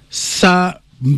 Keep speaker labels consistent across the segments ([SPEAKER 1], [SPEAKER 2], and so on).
[SPEAKER 1] Saa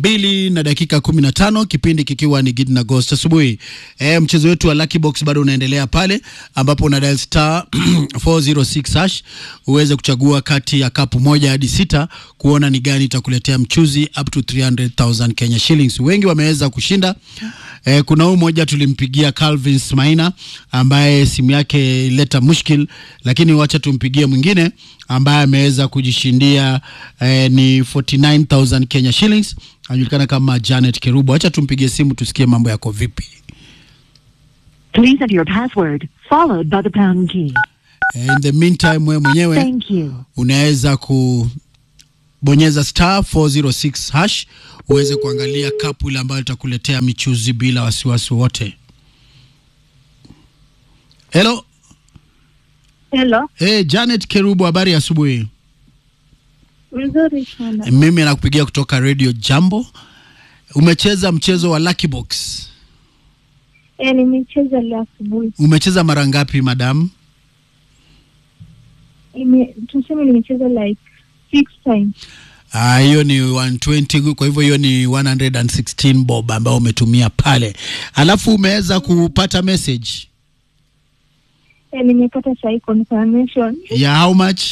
[SPEAKER 1] 2:15 kipindi kikiwa ni Gideon Agost asubuhi. Mchezo wetu wa Lucky Box bado unaendelea pale ambapo una dial star 406 hash uweze kuchagua kati ya kapu 1 hadi 6 kuona ni gani itakuletea mchuzi up to 300,000 Kenya shillings. Wengi wameweza kushinda. Kuna huyu mmoja tulimpigia Calvin Smaina ambaye simu yake ileta mushkil, lakini wacha tumpigie mwingine ambaye ameweza kujishindia ni 49,000 Kenya shillings. Anajulikana kama Janet Kerubo. Wacha tumpigie simu tusikie mambo yako vipi.
[SPEAKER 2] Please enter your password followed by the pound key.
[SPEAKER 1] In the meantime wewe mwenyewe unaweza kubonyeza star 406 hash uweze kuangalia kapu ile ambayo itakuletea michuzi bila wasiwasi wote. Hello. Janet Kerubo, habari asubuhi.
[SPEAKER 3] Mzuri sana.
[SPEAKER 1] Mimi nakupigia kutoka Radio Jambo. Umecheza mchezo wa Lucky Box?
[SPEAKER 3] Nimecheza leo asubuhi.
[SPEAKER 1] Umecheza mara ngapi madam?
[SPEAKER 3] Tuseme nimecheza like 6 times.
[SPEAKER 1] Hiyo ni 120, kwa hivyo hiyo ni 116 bob ambao umetumia pale. Alafu umeweza kupata message?
[SPEAKER 3] Nimepata sai confirmation.
[SPEAKER 1] Yeah, how much?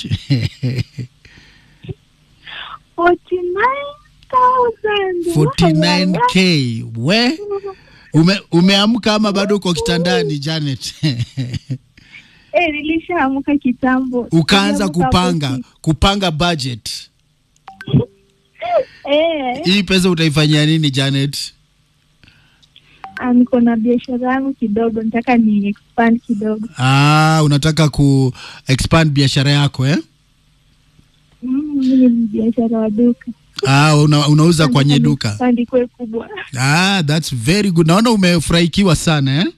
[SPEAKER 1] 49K. We? Umeamka ama bado uko kitandani Janet?
[SPEAKER 3] Nilishaamka kitambo.
[SPEAKER 1] Ukaanza kupanga budget. Hii pesa utaifanyia nini Janet?
[SPEAKER 3] Niko na biashara yangu kidogo, nataka ni expand kidogo.
[SPEAKER 1] Unataka ku expand biashara yako
[SPEAKER 3] Mimi ni biashara wa duka.
[SPEAKER 1] Unauza kwenye duka.
[SPEAKER 3] Expand kwa kubwa.
[SPEAKER 1] That's very good. Naona umefurahikiwa sana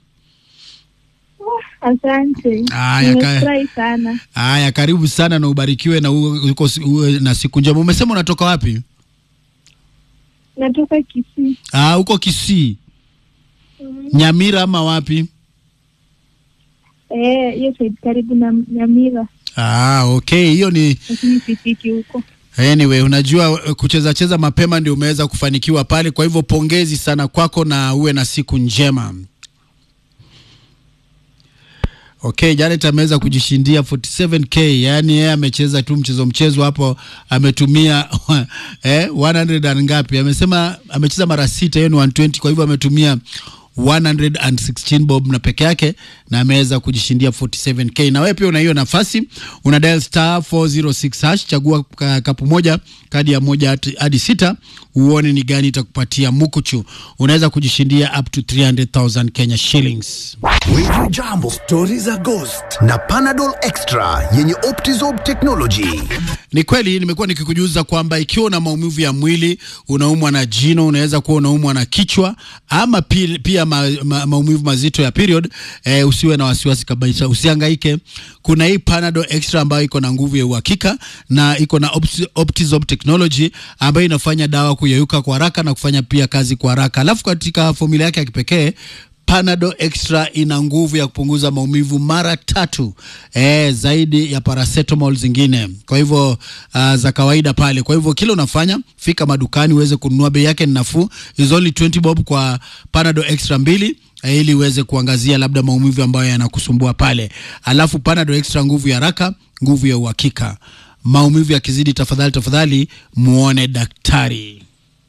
[SPEAKER 3] Asante. Nimefurahi sana.
[SPEAKER 1] Karibu sana na ubarikiwe na uwe na siku njema. Umesema unatoka wapi?
[SPEAKER 3] Natoka Kisii.
[SPEAKER 1] Uko Kisii. Nyamira ama wapi?
[SPEAKER 3] Hiyo side karibu na Nyamira.
[SPEAKER 1] Okay, hiyo ni
[SPEAKER 3] sifiki huko.
[SPEAKER 1] Anyway, unajua kucheza mapema ndio umeweza kufanikiwa pale, kwa hivyo pongezi sana kwako na uwe na siku njema. Okay, Janet ameweza kujishindia 47K, yani yeye amecheza tu mchezo hapo ametumia 100 and ngapi? Amesema amecheza mara 6, hiyo ni 120, kwa hivyo ametumia 116 bob na peke yake na ameweza kujishindia 47K. Na wewe pia una hiyo nafasi, una dial star 406 hash, chagua kapu moja kadi ya 1 hadi 6 uone ni gani itakupatia mukuchu. Unaweza kujishindia up to 300,000 Kenya shillings.
[SPEAKER 4] Radio Jambo, stories are ghost na Panadol Extra yenye Optizorb technology.
[SPEAKER 1] Ni kweli nimekuwa nikikujuza kwamba ikiwa una maumivu ya mwili, unaumwa na jino, unaweza kuwa unaumwa na kichwa ama pia maumivu mazito ya period, usiwe na wasiwasi kabisa, usihangaike. Kuna hii Panadol Extra ambayo iko na nguvu ya uhakika na iko na Optizorb technology ambayo inafanya dawa kuyeyuka kwa haraka na kufanya pia kazi kwa haraka. Alafu katika formula yake ya kipekee, Panadol Extra ina nguvu ya kupunguza maumivu mara 3 zaidi ya paracetamol zingine, kwa hivyo za kawaida pale. Kwa hivyo kila unafanya, fika madukani uweze kununua, bei yake ni nafuu. Is only 20 bob kwa Panadol Extra 2 ili uweze kuangazia labda maumivu ambayo yanakusumbua pale. Alafu Panadol Extra, nguvu ya haraka, nguvu ya uhakika. Maumivu yakizidi, tafadhali muone daktari.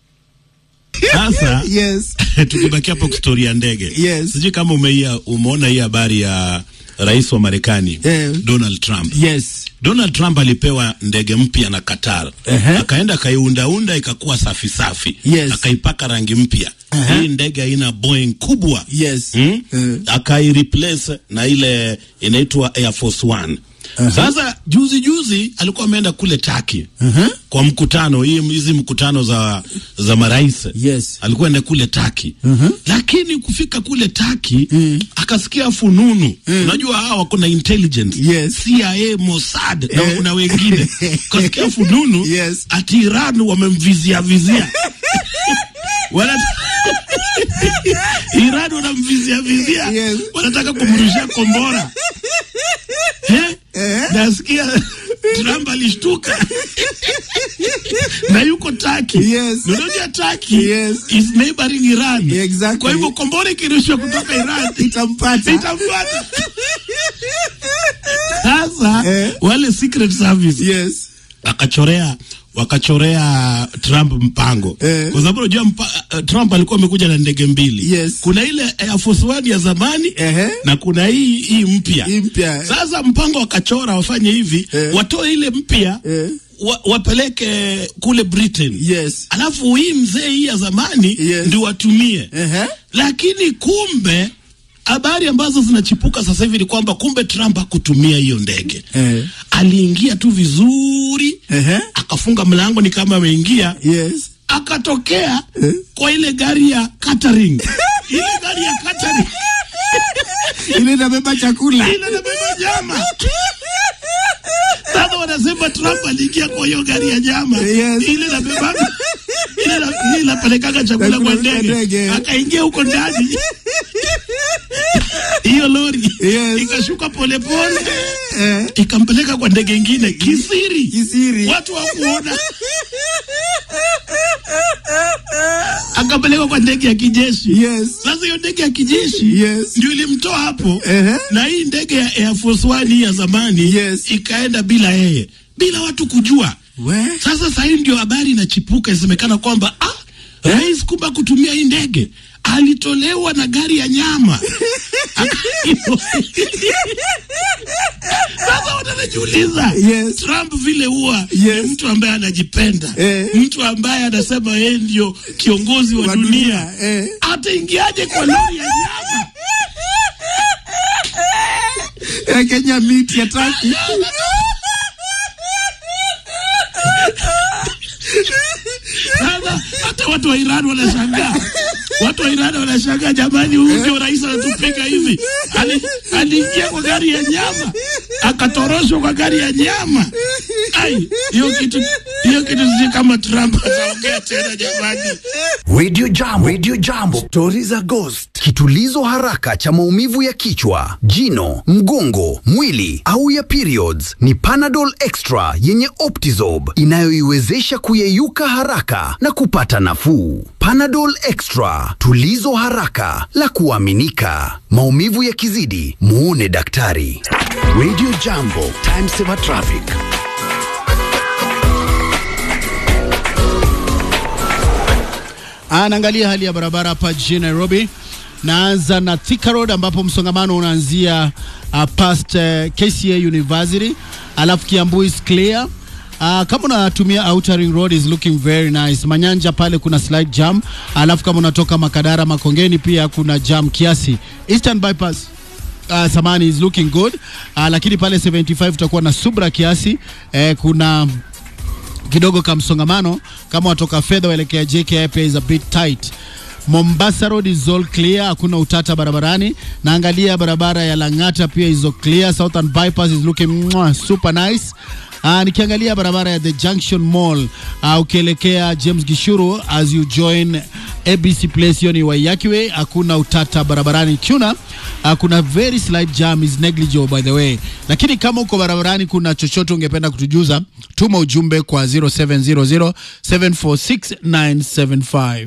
[SPEAKER 5] Sasa tukibaki hapo story ya ndege. Sijui kama umeona hii habari ya rais wa Marekani Donald Trump. Donald Trump alipewa ndege mpya na Qatar. Akaenda akaiunda ikakuwa safi. Akaipaka rangi mpya. Hii ndege ina Boeing kubwa. Akai-replace na ile inaitwa Air Force One. Sasa juzi alikuwa ameenda kule Turkey kwa mkutano, hizi mkutano za marais. Alikuwa enda kule Turkey. Lakini kufika kule Turkey akasikia fununu. Unajua hawa wako na intelligence, CIA, Mossad na wengine. Akasikia fununu ati Iran wamemvizia. Iran wanamvizia. Wanataka kumrushia kombora. Nasikia Trump alishtuka. na yuko Turkey.
[SPEAKER 1] Yes.
[SPEAKER 5] Unajua Turkey
[SPEAKER 1] Yes.
[SPEAKER 5] is neighboring Iran.
[SPEAKER 1] Exactly.
[SPEAKER 5] Kwa hivyo kombora kirushwa kutoka Iran
[SPEAKER 1] itampata.
[SPEAKER 5] Sasa wale Secret Service
[SPEAKER 1] Yes.
[SPEAKER 5] wakachorea Trump mpango. Kwa sababu unajua Trump alikuwa amekuja na ndege mbili.
[SPEAKER 1] Yes.
[SPEAKER 5] Kuna ile Air Force One ya zamani na kuna hii mpya. Sasa mpango wakachora wafanye hivi, watoe ile mpya wapeleke kule Britain.
[SPEAKER 1] Yes.
[SPEAKER 5] Alafu hii mzee hii ya zamani ndio watumie. Lakini kumbe habari ambazo zinachipuka sasa hivi ni kwamba kumbe Trump hakutumia hiyo ndege. Aliingia tu vizuri, akafunga mlango ni kama ameingia.
[SPEAKER 1] Yes.
[SPEAKER 5] Akatokea kwa ile gari ya catering. Ile gari ya catering.
[SPEAKER 1] Ile inabeba chakula.
[SPEAKER 5] Ile inabeba nyama. Sasa wanasema Trump aliingia kwa hiyo gari ya nyama.
[SPEAKER 1] Yes.
[SPEAKER 5] Ile inabeba ile inapeleka chakula kwa ndege. Akaingia huko ndani. Hiyo lori ikashuka polepole ikampeleka kwa ndege nyingine kisiri. Watu hawakuona. Akapeleka kwa ndege ya kijeshi.
[SPEAKER 1] Yes.
[SPEAKER 5] Sasa hiyo ndege ya kijeshi ndio ilimtoa hapo. Na hii ndege ya Air Force One ya zamani ikaenda bila yeye, bila watu kujua. Sasa hii ndio habari inachipuka, inasemekana kwamba rais kumbe kutumia hii ndege alitolewa na gari ya nyama. Sasa wanajiuliza Trump vile huwa ni mtu ambaye anajipenda, mtu ambaye anasema yeye ndio kiongozi wa dunia, ataingiaje kwa lori ya nyama
[SPEAKER 1] ya Kenya meat ya Turkey?
[SPEAKER 5] Sasa hata watu wa Iran wanashangaa. Jamani, huyu ndio rais anatupiga hivi. Aliingia kwa gari ya nyama, akatoroshwa kwa gari ya nyama. Hiyo kitu si kama Trump ataongea tena jamani.
[SPEAKER 4] Radio Jambo. Stories za ghost. Kitulizo haraka cha maumivu ya kichwa, jino, mgongo, mwili au ya periods ni Panadol Extra yenye Optizorb inayoiwezesha kuyeyuka haraka na kupata nafuu. Panadol Extra, tulizo haraka la kuaminika. Maumivu yakizidi, muone daktari. Radio Jambo, time saver traffic.
[SPEAKER 1] Anaangalia hali ya barabara hapa jijini Nairobi. Naanza na Thika Road ambapo msongamano unaanzia past KCA University, alafu Kiambu is clear. Kama unatumia Outer Ring Road is looking very nice. Manyanja pale kuna slight jam, alafu kama unatoka Makadara Makongeni pia kuna jam kiasi. Eastern Bypass Samani is looking good, lakini pale 75 utakuwa na subra kiasi. Kuna kidogo kama msongamano kama watoka Fedha waelekea JKI pia is a bit tight. Mombasa Road is all clear, hakuna utata barabarani. Naangalia barabara ya Lang'ata pia is all clear. Southern Bypass is looking super nice. Nikiangalia barabara ya The Junction Mall ukielekea James Gishuru as you join ABC Place yoni Waiyaki Way, hakuna utata barabarani. Tuna kuna very slight jam is negligible by the way. Lakini kama uko barabarani kuna chochote ungependa kutujuza, tuma ujumbe kwa 0700746975.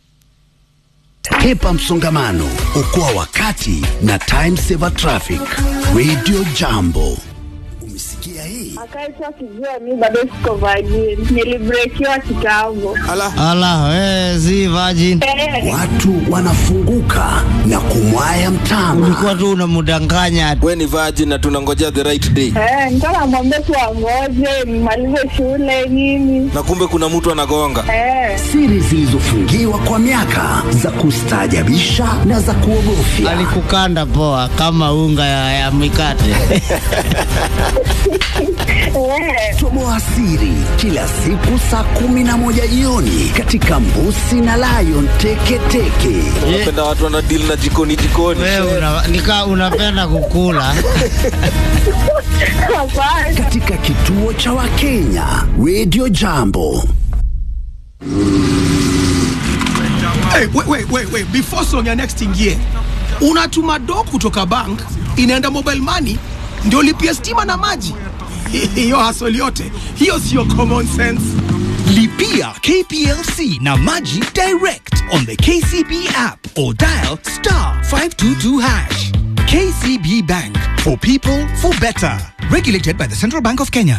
[SPEAKER 4] Hepa msongamano, okoa wakati na time saver traffic. Radio Jambo. Umesikia hii?
[SPEAKER 3] Akaitwa kijua mimi bado siko virgin. Nilibreakiwa kitambo.
[SPEAKER 6] Si virgin.
[SPEAKER 4] Watu wanafunguka na kumwaya mtama.
[SPEAKER 6] Ulikuwa tu unamdanganya.
[SPEAKER 7] Wewe ni virgin na tunangojea the right day.
[SPEAKER 3] Nitaka namwambia tu angoje nimalize shule nini.
[SPEAKER 7] Na kumbe kuna mtu anagonga.
[SPEAKER 4] Siri zilizofungiwa kwa miaka za kustaajabisha na za kuogofya.
[SPEAKER 6] Alikukanda poa kama unga ya mikate.
[SPEAKER 4] Toboa siri kila siku saa 11 jioni katika Mbusi na Lion Teketeke.
[SPEAKER 7] Unapenda watu wana deal na jikoni.
[SPEAKER 6] Wewe unapenda kukula.
[SPEAKER 4] Katika kituo cha Wakenya Radio Jambo.
[SPEAKER 8] Hey, wait. Before song ya next ingie, unatuma do kutoka bank inaenda mobile money ndio lipia stima na maji. hiyo hustle yote hiyo sio common sense.
[SPEAKER 9] Lipia KPLC na Maji direct on the KCB app or dial *522#. KCB Bank, for people, for better. Regulated by the Central Bank of Kenya.